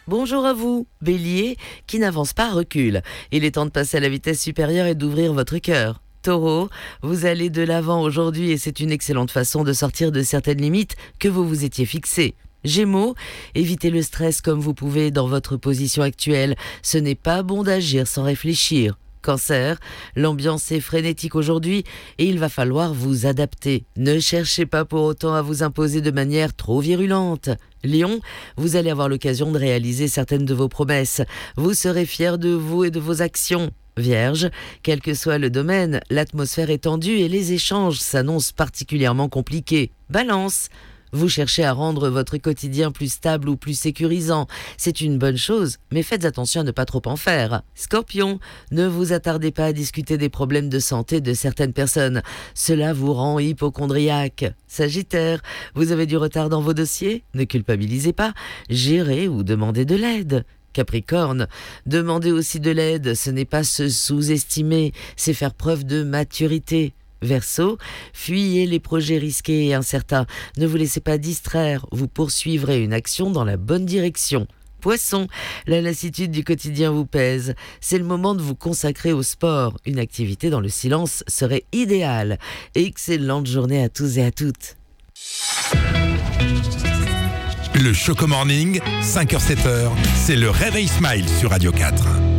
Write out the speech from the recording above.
Bonjour à vous, Bélier, qui n'avance pas recule. Il est temps de passer à la vitesse supérieure et d'ouvrir votre cœur. Taureau, vous allez de l'avant aujourd'hui et c'est une excellente façon de sortir de certaines limites que vous vous étiez fixées. Gémeaux, évitez le stress comme vous pouvez dans votre position actuelle. Ce n'est pas bon d'agir sans réfléchir. Cancer, l'ambiance est frénétique aujourd'hui et il va falloir vous adapter. Ne cherchez pas pour autant à vous imposer de manière trop virulente. Lion, vous allez avoir l'occasion de réaliser certaines de vos promesses. Vous serez fiers de vous et de vos actions. Vierge, quel que soit le domaine, l'atmosphère est tendue et les échanges s'annoncent particulièrement compliqués. Balance, vous cherchez à rendre votre quotidien plus stable ou plus sécurisant. C'est une bonne chose, mais faites attention à ne pas trop en faire. Scorpion, ne vous attardez pas à discuter des problèmes de santé de certaines personnes. Cela vous rend hypocondriaque. Sagittaire, vous avez du retard dans vos dossiers? Ne culpabilisez pas. Gérez ou demandez de l'aide. Capricorne, demandez aussi de l'aide, ce n'est pas se sous-estimer, c'est faire preuve de maturité. Verseau, fuyez les projets risqués et incertains. Ne vous laissez pas distraire, vous poursuivrez une action dans la bonne direction. Poisson, la lassitude du quotidien vous pèse. C'est le moment de vous consacrer au sport. Une activité dans le silence serait idéale. Excellente journée à tous et à toutes. Le Choco Morning, 5h-7h, c'est le réveil Smile sur Radio 4.